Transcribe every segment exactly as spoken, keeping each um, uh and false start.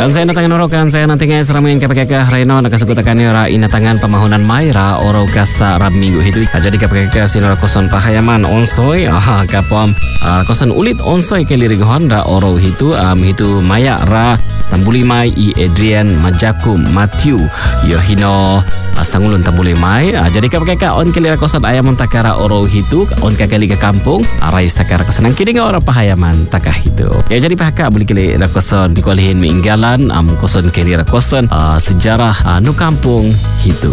Dan saya natangan orokan saya nanti ngai seramin kapakaka Reno nakasukutakan ora inatangan pemahunan Maira oro kasa rab minggu itu. Jadi kapakaka sinora koson pahayaman onsoi aha kapom koson ulit onsoi keliri Honda oro itu um, itu maya ra tambuli mai i Adrian Majakum Matthew Yohino sangulun tambuli mai. Jadi kapakaka on kelira koson ayam takara oro itu on kakali ke kampung arais takara koson kini ora pahayaman takah itu. Ya jadi pakak boleh kelira koson dikualihin minggalan am koson kelira koson uh, sejarah uh, nu kampung itu.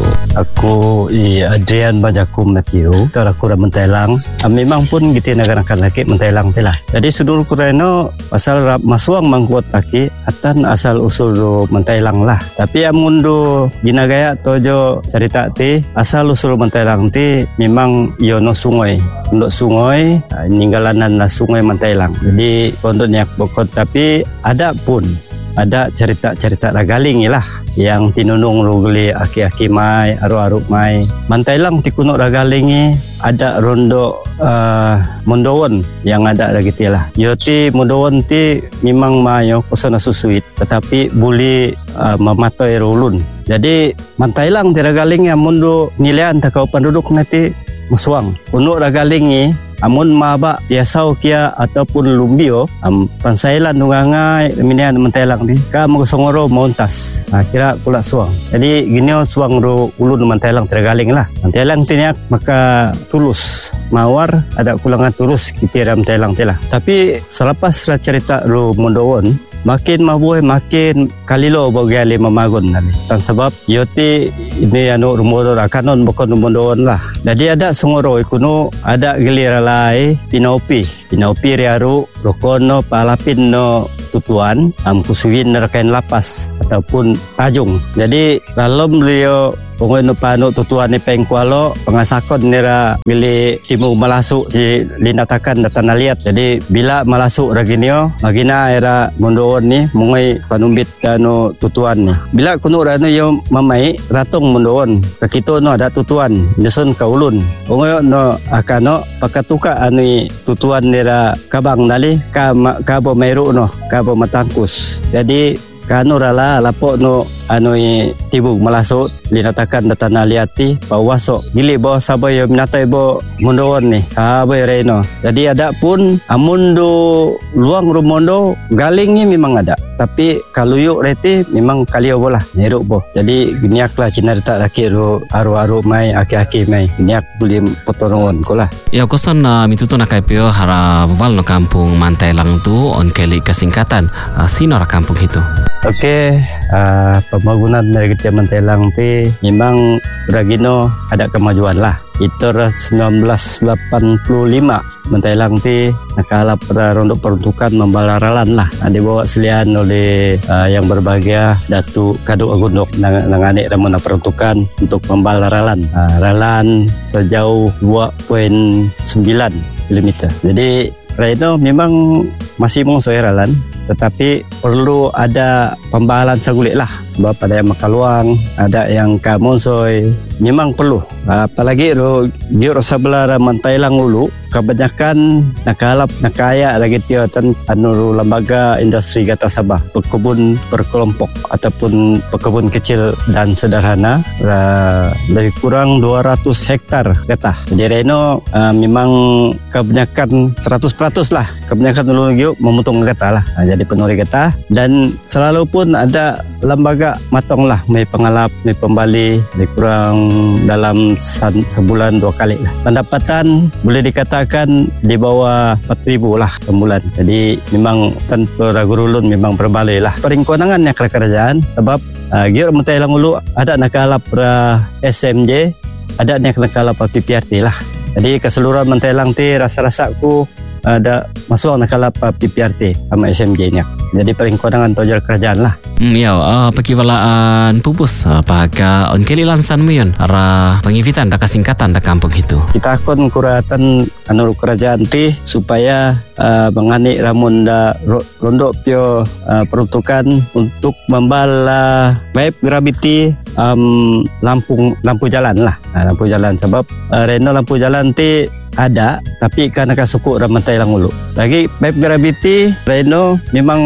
Aku i Adrian Majakum Matthew tar aku ra mentelang. Uh, memang pun gitu negara-negara laki mentelang telah. Jadi sudul kureno asal rap masuang mangkuat laki atan asal usul do mentelang lah. Tapi amundu ginagaya tojo cerita ti asal usul mentelang ti memang yono sungai. Untuk sungai uh, ninggalanan lah sungai mentelang. Jadi kontonnya pokok tapi ada pun ada cerita-cerita ragaling lah yang tinunung rugli aki-aki mai aru-aru mai mantailang ti kuno ragalingi ada rondo uh, mondowon yang ada lagi lah yo ti mondowon ti memang mayo kusana susuit tetapi buli uh, mematoi rulun jadi mantailang ti ragalingi amundu nilean takau penduduk nanti musuang kuno ragalingi amun maba biasau kia ataupun lumbio am pansailan nungangai minian mentelang ni ka magsongoro montas ha, kira pula suang jadi ginio suang ro ulun mentelang tergaling lah mentelang tiniak maka tulus mawar ada kulangan tulus kita mentelang telah tapi selepas cerita ro mondowon makin mabuhay makin kalilo bagali mamagon nali tan sebab yoti ini anu rumoro kanon bokon mondowon lah jadi ada songoro ikuno ada geliralai pinopi pinopi riaru rokono palapin no tutuan am kusuin nerkain lapas ataupun tajung jadi dalam beliau Punggoy no pano tutuan ni pengkualo pengasakon nira gili timu malasuk di linatakan datan aliat jadi bila malasuk raginio magina era mondoon ni mungay panumbit kano tutuan ni bila kuno rano yung mamay ratong mondoon kakito no ada tutuan nison kaulun punggoy no akano pakatuka ano tutuan nira kabang nali ka kabo mayro no kabo matangkus jadi kano rala lapo no ano tibug malasot linatakan datan aliati pawasok gili bo sabay minatay bo mondoon ni sabay reno jadi ada pun amundo luang rumondo galing ni memang ada tapi kaluyuk reti memang kalio bola neruk bo jadi giniak lah cinarita laki ru aru-aru mai aki-aki mai giniak beli potongon ko lah ya kosan uh, mituto nakaypyo hara val no kampung Mantailang tu on keli kasingkatan uh, sino ra kampung itu. Okey, uh, pembangunan dari Mantailang ti memang beragino ada kemajuan lah. Itu sembilan belas lapan puluh lima Mantailang ti nakalap pada rondo peruntukan membalaralan lah. Dibawa selian oleh uh, yang berbahagia Datu Kadu Agundok nang nangane ramona peruntukan untuk membalaralan. Uh, ralan sejauh dua koma sembilan kilometer. Jadi Reno memang masih mengusai ralan tetapi perlu ada pembahalan sagulik lah sebab ada yang makaluang ada yang kamonsoi memang perlu apalagi ro biar sebelah Mantailang ulu kebanyakan nakalap nakaya lagi tiatan anu lembaga industri Gata Sabah pekebun berkelompok ataupun pekebun kecil dan sederhana lebih kurang dua ratus hektar Gata jadi Reno uh, memang kebanyakan seratus peratus lah kebanyakan ulu giuk memotong Gata lah jadi penuh Gata dan selalu pun ada lembaga matong lah may pengalap may pembali lebih kurang dalam sebulan dua kali lah pendapatan boleh dikatakan di bawah empat ribu lah sebulan jadi memang tanpa ragu-rulun memang berbalik lah peringkonangannya kerajaan sebab uh, giur Mantailang ulu ada nakalap uh, S M J ada nakalap P P R T lah jadi keseluruhan Mantailang ti rasa-rasa ku ada masuk nakalap P P R T sama S M J nya jadi peringkonangan tojar kerajaan lah. Hmm, ya, uh, pakiwalaan pupus uh, pahaka on keli lansan mo yun ara pangivitan da kasingkatan da kampung itu. Kita akon kuratan anu kerajaan ti supaya uh, mengani ramun da rondo pio uh, peruntukan untuk membala baik graviti um, lampu lampu jalan lah. Nah, lampu jalan sebab uh, reno lampu jalan ti ada tapi karena kasukuk Mantailang ulu. Lagi baik graviti reno memang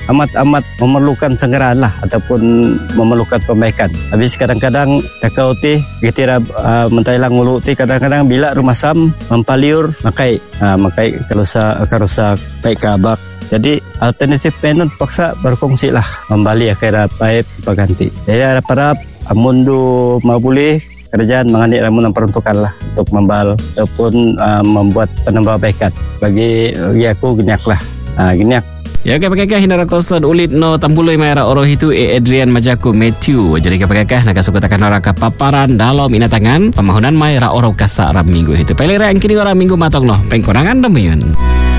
amat-amat memerlukan sanggaran lah ataupun memerlukan perbaikan. Habis kadang-kadang takau ti kita uh, mentailang ulu ti kadang-kadang bila rumah sam mempaliur makai uh, makai karusa karusa baik kabak. Jadi alternatif penut paksa berfungsi lah membali akhirnya pipe berganti. Jadi harap-harap amundu mau boleh kerajaan menganik ramuan peruntukan lah untuk membal ataupun uh, membuat penambahbaikan. Bagi, bagi aku giniak lah. Uh, giniak. Ya, kapakakah hindara koson ulit no tambuloi maira oroh itu e Adrian Majaku Matthew. Jadi kapakakah nakasukutakan orang kepaparan dalam inatangan pemahunan maira oroh kasa ram minggu itu. Pelira yang kini orang minggu matong no pengkurangan demiun.